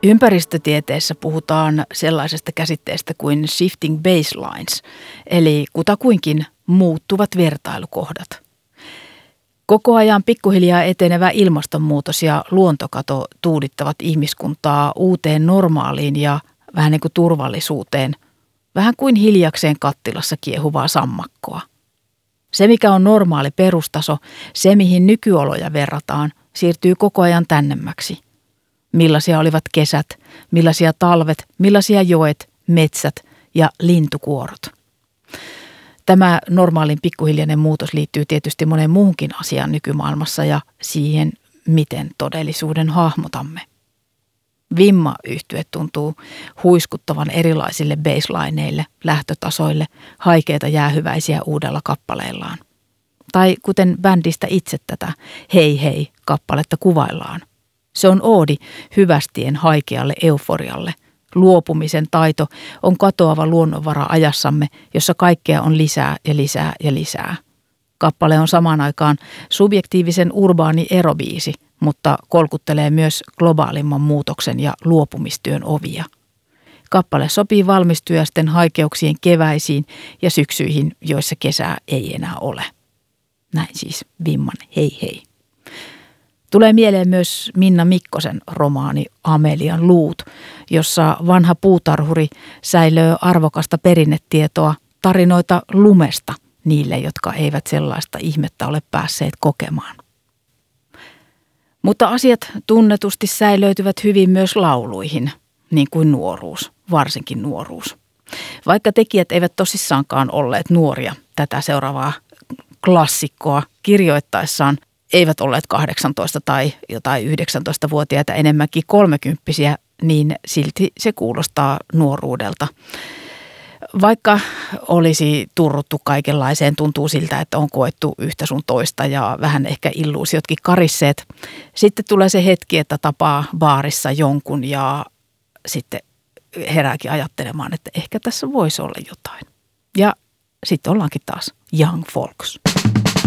Ympäristötieteessä puhutaan sellaisesta käsitteestä kuin shifting baselines, eli kutakuinkin muuttuvat vertailukohdat. Koko ajan pikkuhiljaa etenevä ilmastonmuutos ja luontokato tuudittavat ihmiskuntaa uuteen normaaliin ja vähän niin kuin turvallisuuteen, vähän kuin hiljakseen kattilassa kiehuvaa sammakkoa. Se, mikä on normaali perustaso, se mihin nykyoloja verrataan, siirtyy koko ajan tännemmäksi. Millaisia olivat kesät, millaisia talvet, millaisia joet, metsät ja lintukuorot. Tämä normaalin pikkuhiljainen muutos liittyy tietysti moneen muuhunkin asiaan nykymaailmassa ja siihen, miten todellisuuden hahmotamme. Vimma-yhtye tuntuu huiskuttavan erilaisille baselineille, lähtötasoille, haikeita jäähyväisiä uudella kappaleillaan. Tai kuten bändistä itse tätä Hei hei -kappaletta kuvaillaan. Se on oodi hyvästien haikealle euforialle. Luopumisen taito on katoava luonnonvara ajassamme, jossa kaikkea on lisää ja lisää ja lisää. Kappale on samaan aikaan subjektiivisen urbaani erobiisi, mutta kolkuttelee myös globaalimman muutoksen ja luopumistyön ovia. Kappale sopii valmistyösten haikeuksien keväisiin ja syksyihin, joissa kesää ei enää ole. Näin siis Vimman Hei hei. Tulee mieleen myös Minna Mikkosen romaani Amelian luut, jossa vanha puutarhuri säilöö arvokasta perinnetietoa, tarinoita lumesta niille, jotka eivät sellaista ihmettä ole päässeet kokemaan. Mutta asiat tunnetusti säilöityvät hyvin myös lauluihin, niin kuin nuoruus, varsinkin nuoruus. Vaikka tekijät eivät tosissaankaan olleet nuoria tätä seuraavaa klassikkoa kirjoittaessaan, eivät olleet 18 tai jotain 19-vuotiaita, enemmänkin 30-vuotiaita, niin silti se kuulostaa nuoruudelta. Vaikka olisi turruttu kaikenlaiseen, tuntuu siltä, että on koettu yhtä sun toista ja vähän ehkä illuusiotkin karisseet. Sitten tulee se hetki, että tapaa baarissa jonkun ja sitten herääkin ajattelemaan, että ehkä tässä voisi olla jotain. Ja sitten ollaankin taas young folks.